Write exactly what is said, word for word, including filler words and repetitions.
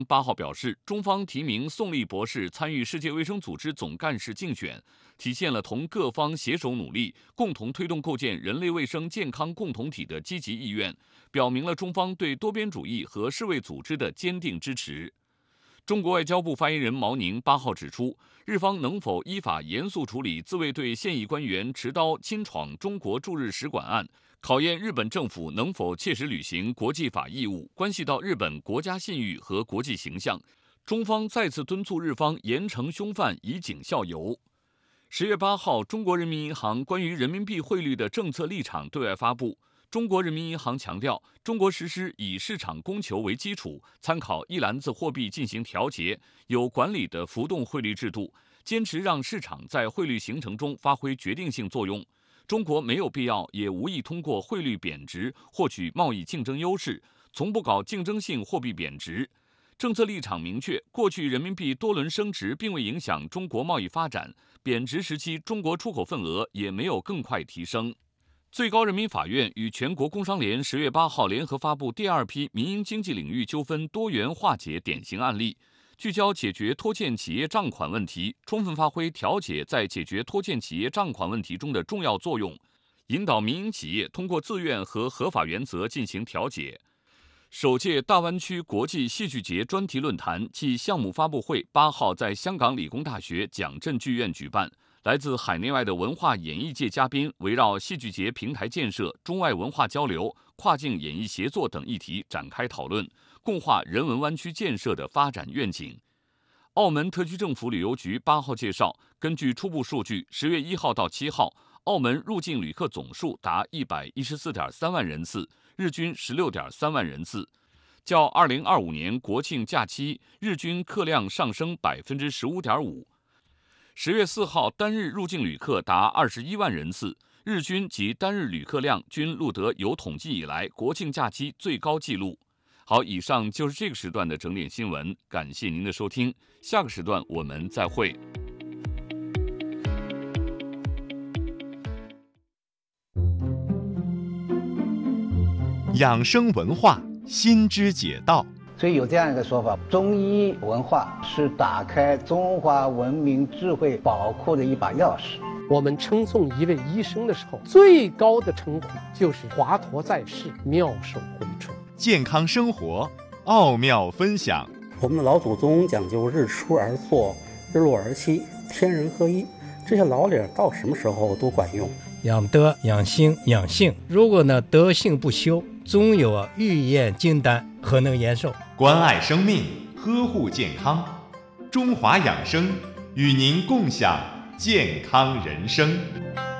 八号表示，中方提名宋立博士参与世界卫生组织总干事竞选，体现了同各方携手努力，共同推动构建人类卫生健康共同体的积极意愿，表明了中方对多边主义和世卫组织的坚定支持。中国外交部发言人毛宁八号指出，日方能否依法严肃处理自卫队现役官员持刀侵闯中国驻日使馆案，考验日本政府能否切实履行国际法义务，关系到日本国家信誉和国际形象。中方再次敦促日方严惩凶犯，以儆效尤。十月八号，中国人民银行关于人民币汇率的政策立场对外发布。中国人民银行强调，中国实施以市场供求为基础，参考一篮子货币进行调节、有管理的浮动汇率制度，坚持让市场在汇率形成中发挥决定性作用。中国没有必要也无意通过汇率贬值获取贸易竞争优势，从不搞竞争性货币贬值。政策立场明确，过去人民币多轮升值并未影响中国贸易发展，贬值时期中国出口份额也没有更快提升。最高人民法院与全国工商联十月八号联合发布第二批民营经济领域纠纷多元化解典型案例，聚焦解决拖欠企业账款问题，充分发挥调解在解决拖欠企业账款问题中的重要作用，引导民营企业通过自愿和合法原则进行调解。首届大湾区国际戏剧节专题论坛暨项目发布会八号在香港理工大学蒋震剧院举办。来自海内外的文化演艺界嘉宾围绕戏剧节平台建设、中外文化交流、跨境演艺协作等议题展开讨论，共话人文湾区建设的发展愿景。澳门特区政府旅游局八号介绍，根据初步数据，十月一号到七号，澳门入境旅客总数达一百一十四点三万人次，日均十六点三万人次，较二零二五年国庆假期日均客量上升百分之十五点五。十月四号，单日入境旅客达二十一万人次，日均及单日旅客量均录得有统计以来国庆假期最高纪录。好，以上就是这个时段的整点新闻，感谢您的收听，下个时段我们再会。 养生文化，心知解道。 所以有这样一个说法，中医文化是打开中华文明智慧宝库的一把钥匙。 我们称颂一位医生的时候，最高的称呼就是华佗在世，妙手回春。 健康生活，奥妙分享。 我们的老祖宗讲究日出而作，日落而息，天人合一，这些老理到什么时候都管用。 养德、养心、养性，如果呢德性不修，总有啊欲验金丹，何能延寿？ 关爱生命，呵护健康，中华养生与您共享健康人生。